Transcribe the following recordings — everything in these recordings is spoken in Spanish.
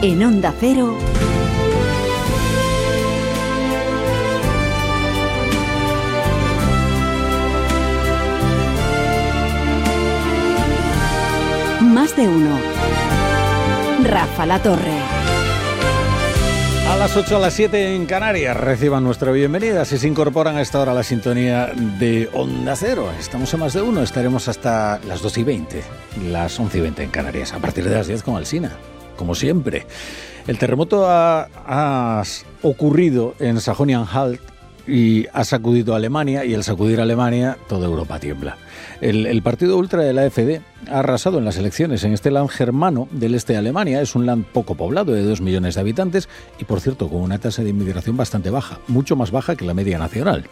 En Onda Cero, Más de Uno. Rafa La Torre. A las 8, a las 7 en Canarias, reciban nuestra bienvenida. Si se incorporan a esta hora a la sintonía de Onda Cero, estamos en Más de Uno, estaremos hasta las 2:20, las 11:20 en Canarias, a partir de las 10 con Alsina, como siempre. El terremoto ha ocurrido en Sajonia-Anhalt y ha sacudido a Alemania, y al sacudir a Alemania, toda Europa tiembla. El partido ultra de la AfD ha arrasado en las elecciones en este land germano del este de Alemania. Es un land poco poblado, de 2 millones de habitantes, y por cierto, con una tasa de inmigración bastante baja, mucho más baja que la media nacional.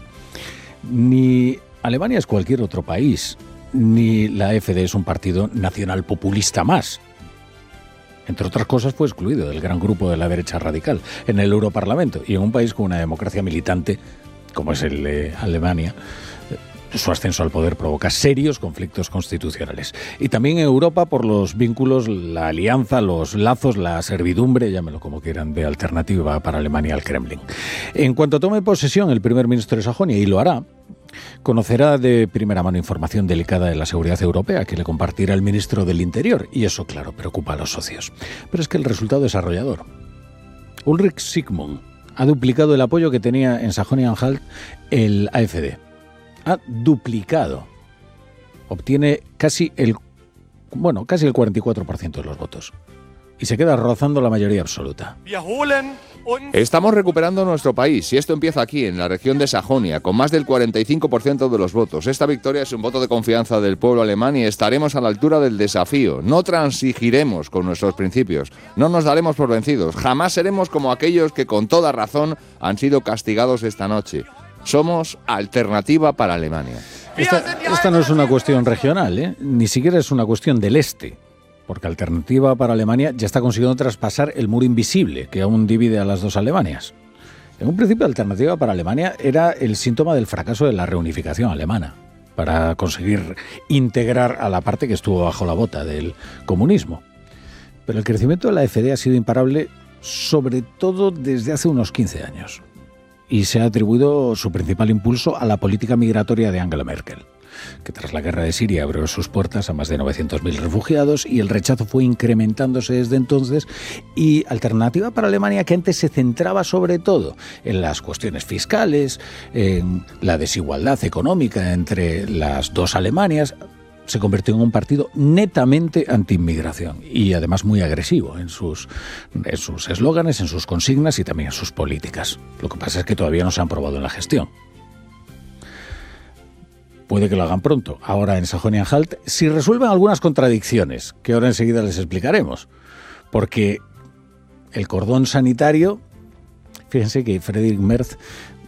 Ni Alemania es cualquier otro país, ni la AfD es un partido nacional populista más. Entre otras cosas, fue excluido del gran grupo de la derecha radical en el Europarlamento, y en un país con una democracia militante como es el de Alemania, su ascenso al poder provoca serios conflictos constitucionales. Y también en Europa, por los vínculos, la alianza, los lazos, la servidumbre, llámelo como quieran, de alternativa para Alemania al Kremlin. En cuanto tome posesión el primer ministro de Sajonia, y lo hará, conocerá de primera mano información delicada de la seguridad europea que le compartirá el ministro del Interior, y eso, claro, preocupa a los socios. Pero es que el resultado es arrollador. Ulrich Siegmund ha duplicado el apoyo que tenía en Sajonia-Anhalt el AfD. Ha duplicado. Obtiene casi el 44% de los votos. Y se queda rozando la mayoría absoluta. Estamos recuperando nuestro país, y esto empieza aquí, en la región de Sajonia, con más del 45% de los votos. Esta victoria es un voto de confianza del pueblo alemán y estaremos a la altura del desafío. No transigiremos con nuestros principios, no nos daremos por vencidos, jamás seremos como aquellos que con toda razón han sido castigados esta noche. Somos alternativa para Alemania. Esta no es una cuestión regional, ni siquiera es una cuestión del este, porque Alternativa para Alemania ya está consiguiendo traspasar el muro invisible que aún divide a las dos Alemanias. En un principio, Alternativa para Alemania era el síntoma del fracaso de la reunificación alemana, para conseguir integrar a la parte que estuvo bajo la bota del comunismo. Pero el crecimiento de la AfD ha sido imparable, sobre todo desde hace unos 15 años. Y se ha atribuido su principal impulso a la política migratoria de Angela Merkel, que tras la guerra de Siria abrió sus puertas a más de 900.000 refugiados, y el rechazo fue incrementándose desde entonces. Y Alternativa para Alemania, que antes se centraba sobre todo en las cuestiones fiscales, en la desigualdad económica entre las dos Alemanias, se convirtió en un partido netamente anti-inmigración y además muy agresivo en sus eslóganes, en sus consignas y también en sus políticas. Lo que pasa es que todavía no se han probado en la gestión. Puede que lo hagan pronto, ahora en Sajonia-Anhalt, si resuelven algunas contradicciones, que ahora enseguida les explicaremos. Porque el cordón sanitario, fíjense que Friedrich Merz